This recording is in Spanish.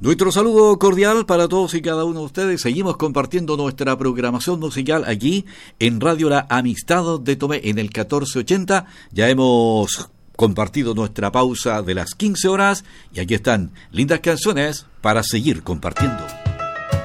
Nuestro saludo cordial para todos y cada uno de ustedes. Seguimos compartiendo nuestra programación musical aquí en Radio La Amistad de Tomé en el 1480. Ya hemos compartido nuestra pausa de las 15 horas y aquí están lindas canciones para seguir compartiendo.